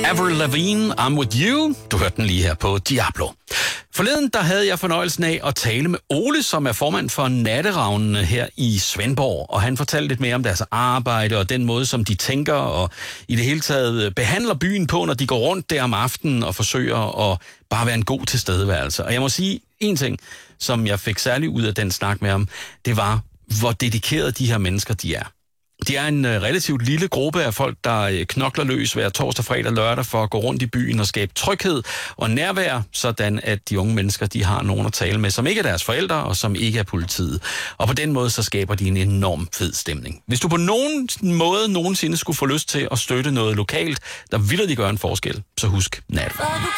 Avril Lavigne, I'm With You. Du hørte den lige her på Diablo. Forleden der havde jeg fornøjelsen af at tale med Ole, som er formand for Natteravnene her i Svendborg. Og han fortalte lidt mere om deres arbejde og den måde, som de tænker og i det hele taget behandler byen på, når de går rundt der om aftenen og forsøger at bare være en god tilstedeværelse. Og jeg må sige en ting, som jeg fik særligt ud af den snak med ham, det var, hvor dedikerede de her mennesker de er. De er en relativt lille gruppe af folk, der knokler løs hver torsdag, fredag og lørdag for at gå rundt i byen og skabe tryghed og nærvær, sådan at de unge mennesker de har nogen at tale med, som ikke er deres forældre og som ikke er politiet. Og på den måde så skaber de en enorm fed stemning. Hvis du på nogen måde nogensinde skulle få lyst til at støtte noget lokalt, der vil de gøre en forskel, så husk Natteravnene.